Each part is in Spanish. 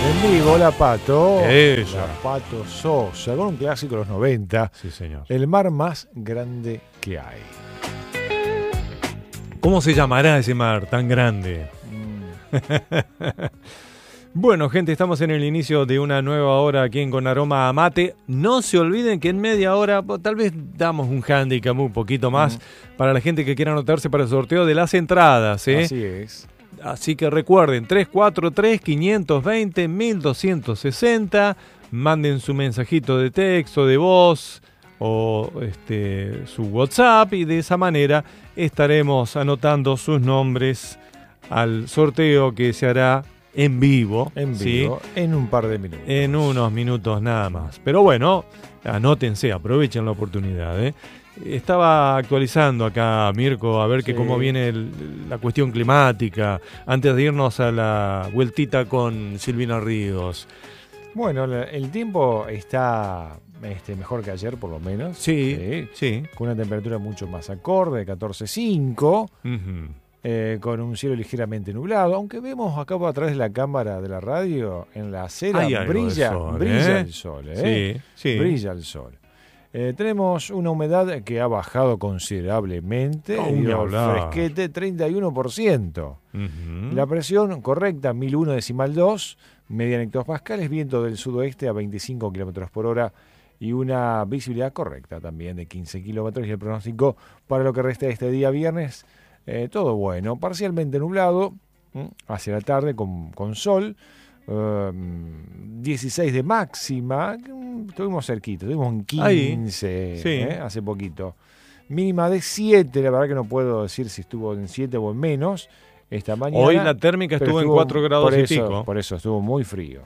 En vivo, la Pato. Ella. La Pato Sosa, con un clásico de los 90. Sí, señor. El mar más grande que hay. ¿Cómo se llamará ese mar tan grande? Bueno, gente, estamos en el inicio de una nueva hora aquí en Con Aroma a Mate. No se olviden que en media hora tal vez damos un handicap un poquito más para la gente que quiera anotarse para el sorteo de las entradas, ¿eh? Así es. Así que recuerden, 343-520-1260. Manden su mensajito de texto, de voz o su WhatsApp y de esa manera estaremos anotando sus nombres al sorteo que se hará en vivo. En ¿sí? vivo, en un par de minutos. En unos minutos nada más. Pero bueno, anótense, aprovechen la oportunidad, ¿eh? Estaba actualizando acá, Mirko, a ver que cómo viene la cuestión climática, antes de irnos a la vueltita con Silvina Ríos. Bueno, el tiempo está mejor que ayer, por lo menos. Sí. Con una temperatura mucho más acorde, 14.5. Con un cielo ligeramente nublado, aunque vemos acá a través de la cámara de la radio, en la acera brilla el sol. Sí. Brilla el sol. Tenemos una humedad que ha bajado considerablemente, fresquete 31%. La presión correcta 1001,2, media en hectopascales, viento del sudoeste a 25 km por hora y una visibilidad correcta también de 15 kilómetros. Y el pronóstico para lo que resta de este día viernes, todo bueno, parcialmente nublado hacia la tarde con sol, 16 de máxima, estuvimos cerquita, estuvimos en 15 hace poquito, mínima de 7, la verdad que no puedo decir si estuvo en 7 o en menos esta mañana. Hoy la térmica estuvo en 4 grados y pico. Por eso estuvo muy frío,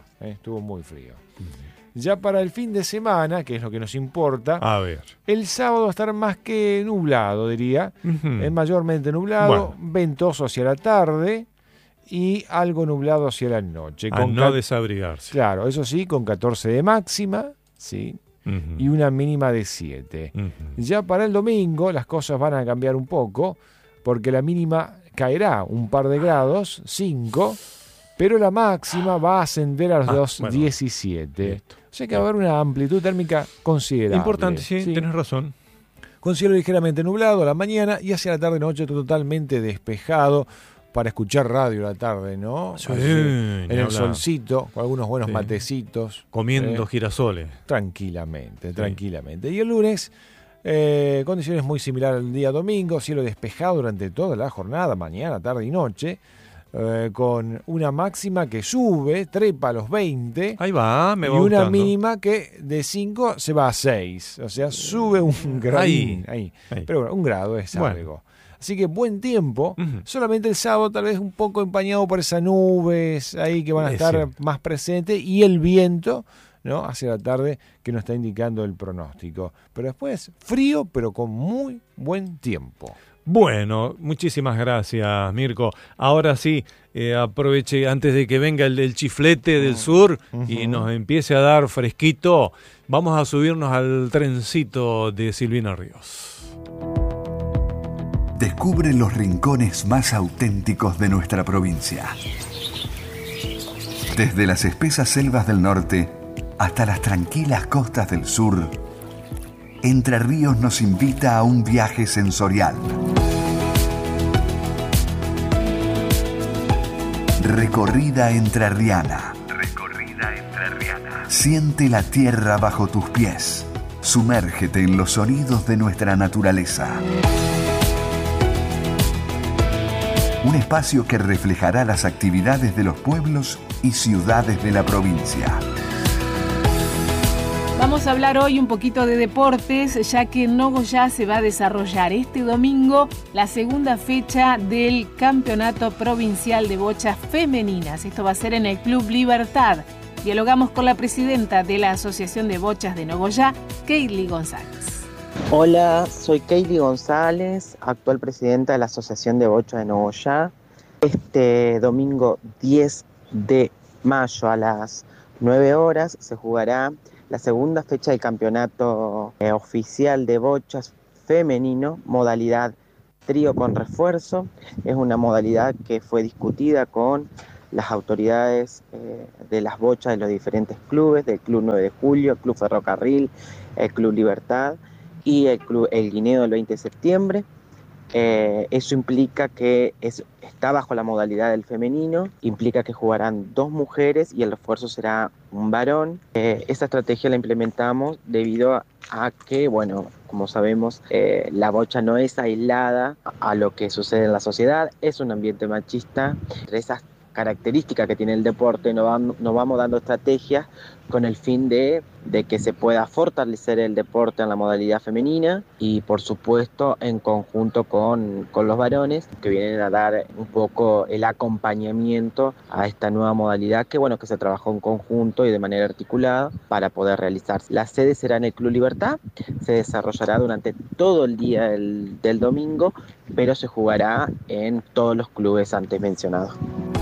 Ya para el fin de semana, que es lo que nos importa, a ver, el sábado va a estar más que nublado, diría. Es mayormente nublado, ventoso hacia la tarde y algo nublado hacia la noche. No desabrigarse. Claro, eso sí, con 14 de máxima, sí, y una mínima de 7. Ya para el domingo las cosas van a cambiar un poco, porque la mínima caerá un par de grados, 5, pero la máxima va a ascender a los 17. Listo. O sea que va a haber una amplitud térmica considerable. Importante, sí, tenés razón. Con cielo ligeramente nublado a la mañana y hacia la tarde-noche totalmente despejado para escuchar radio a la tarde, ¿no? Sí, en el solcito, con algunos buenos matecitos. Comiendo girasoles. Tranquilamente. Y el lunes, condiciones muy similares al día domingo, cielo despejado durante toda la jornada, mañana, tarde y noche. Con una máxima que sube, trepa a los 20. Ahí va, me va y una gustando. mínima que de 5 se va a 6. O sea, sube un gradín. Ahí. Pero bueno, un grado es algo. Así que buen tiempo. Solamente el sábado tal vez un poco empañado por esas nubes ahí que van a estar más presentes. Y el viento, ¿no? Hacia la tarde que nos está indicando el pronóstico. Pero después, frío, pero con muy buen tiempo. Bueno, muchísimas gracias, Mirko. Ahora sí, aproveche antes de que venga el chiflete del sur y nos empiece a dar fresquito, vamos a subirnos al trencito de Silvina Ríos. Descubre los rincones más auténticos de nuestra provincia. Desde las espesas selvas del norte hasta las tranquilas costas del sur, Entre Ríos nos invita a un viaje sensorial. Recorrida entrerriana. Siente la tierra bajo tus pies. Sumérgete en los sonidos de nuestra naturaleza. Un espacio que reflejará las actividades de los pueblos y ciudades de la provincia. Vamos a hablar hoy un poquito de deportes, ya que en Nogoyá se va a desarrollar este domingo la segunda fecha del Campeonato Provincial de Bochas Femeninas. Esto va a ser en el Club Libertad. Dialogamos con la presidenta de la Asociación de Bochas de Nogoyá, Keili González. Hola, soy Keili González, actual presidenta de la Asociación de Bochas de Nogoyá. Este domingo 10 de mayo a las 9 horas se jugará la segunda fecha del campeonato oficial de bochas femenino, modalidad trío con refuerzo. Es una modalidad que fue discutida con las autoridades de las bochas de los diferentes clubes, del Club 9 de Julio, el Club Ferrocarril, el Club Libertad y el Club El Guineo del 20 de septiembre. Eso implica que está bajo la modalidad del femenino, implica que jugarán 2 mujeres y el refuerzo será un varón. Esa estrategia la implementamos debido a que, bueno, como sabemos, la bocha no es aislada a lo que sucede en la sociedad, es un ambiente machista. Entre esas características que tiene el deporte nos vamos dando estrategias con el fin de que se pueda fortalecer el deporte en la modalidad femenina y por supuesto en conjunto con los varones que vienen a dar un poco el acompañamiento a esta nueva modalidad que bueno que se trabajó en conjunto y de manera articulada para poder realizarse. La sede será en el Club Libertad, se desarrollará durante todo el día del domingo, pero se jugará en todos los clubes antes mencionados.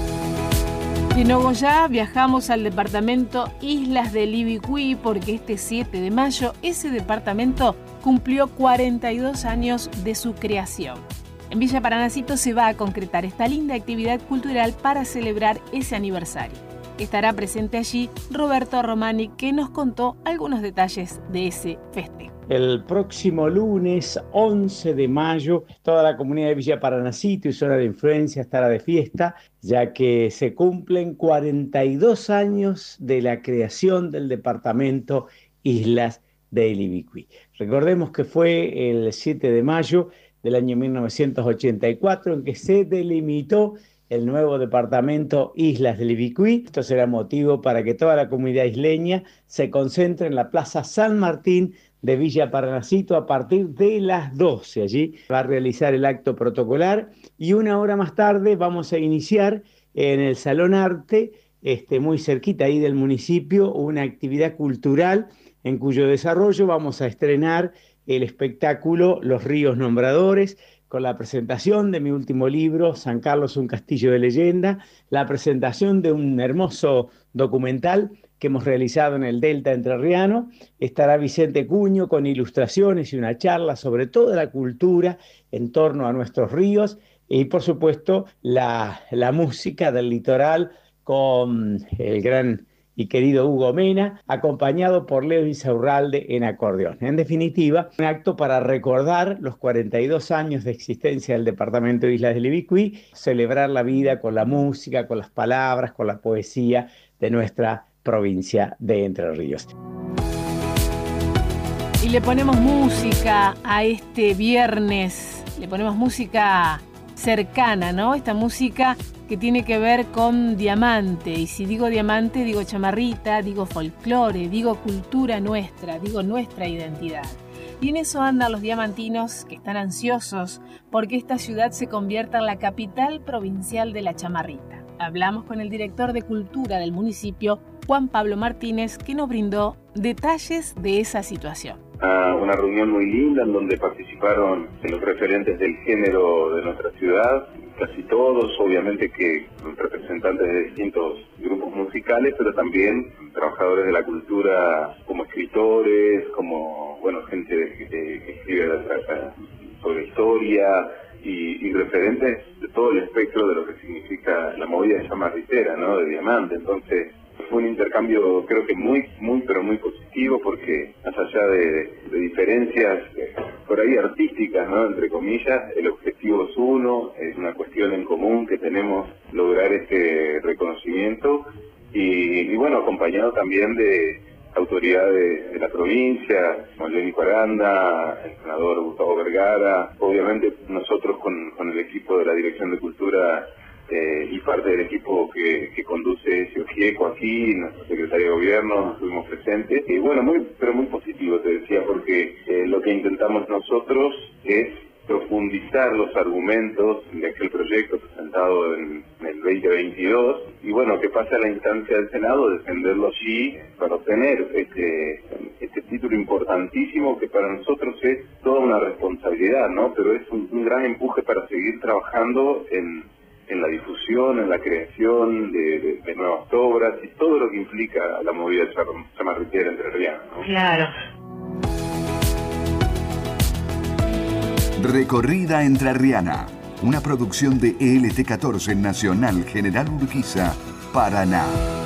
De Nogoyá viajamos al departamento Islas del Ibicuí porque este 7 de mayo ese departamento cumplió 42 años de su creación. En Villa Paranacito se va a concretar esta linda actividad cultural para celebrar ese aniversario. Estará presente allí Roberto Romani, que nos contó algunos detalles de ese festejo. El próximo lunes 11 de mayo, toda la comunidad de Villa Paranacito y zona de influencia estará de fiesta, ya que se cumplen 42 años de la creación del departamento Islas del Ibicuí. Recordemos que fue el 7 de mayo del año 1984 en que se delimitó el nuevo departamento Islas del Ibicuí. Esto será motivo para que toda la comunidad isleña se concentre en la Plaza San Martín de Villa Paranacito a partir de las 12. Allí va a realizar el acto protocolar y una hora más tarde vamos a iniciar en el Salón Arte, muy cerquita ahí del municipio, una actividad cultural en cuyo desarrollo vamos a estrenar el espectáculo Los Ríos Nombradores, con la presentación de mi último libro, San Carlos, un castillo de leyenda, la presentación de un hermoso documental que hemos realizado en el Delta Entrerriano. Estará Vicente Cuño con ilustraciones y una charla sobre toda la cultura en torno a nuestros ríos y, por supuesto, la música del litoral con el gran y querido Hugo Mena, acompañado por Leo Insaurralde en acordeón. En definitiva, un acto para recordar los 42 años de existencia del departamento de Islas del Ibicuí, celebrar la vida con la música, con las palabras, con la poesía de nuestra provincia de Entre Ríos. Y le ponemos música a este viernes, le ponemos música cercana, ¿no? Esta música que tiene que ver con diamante, y si digo diamante, digo chamarrita, digo folclore, digo cultura nuestra, digo nuestra identidad. Y en eso andan los diamantinos que están ansiosos porque esta ciudad se convierta en la capital provincial de la chamarrita. Hablamos con el director de Cultura del municipio, Juan Pablo Martínez, que nos brindó detalles de esa situación. Una reunión muy linda en donde participaron los referentes del género de nuestra ciudad, casi todos, obviamente que representantes de distintos grupos musicales, pero también trabajadores de la cultura como escritores, como gente que escribe sobre historia y referentes de todo el espectro de lo que significa la movida chamarritera, ¿no? De diamante. Entonces fue un intercambio creo que muy positivo porque más allá de diferencias por ahí artísticas, ¿no? Entre comillas, el objetivo es uno, es una cuestión en común que tenemos lograr este reconocimiento y acompañado también de autoridades de la provincia, como Lenny Aranda, el senador Gustavo Vergara, obviamente nosotros con el equipo de la Dirección de Cultura y parte del equipo que conduce ese OGIECO aquí, nuestro secretario de Gobierno, estuvimos presentes. Y muy positivo, te decía, porque lo que intentamos nosotros es profundizar los argumentos de aquel proyecto presentado en el 2022 y que pase a la instancia del Senado, defenderlo allí para obtener este título importantísimo que para nosotros es toda una responsabilidad, ¿no? Pero es un gran empuje para seguir trabajando en la difusión, en la creación de nuevas obras y todo lo que implica la movida chamarritera entrerriana, ¿no? Claro. Recorrida entrerriana. Una producción de ELT14 Nacional General Urquiza, Paraná.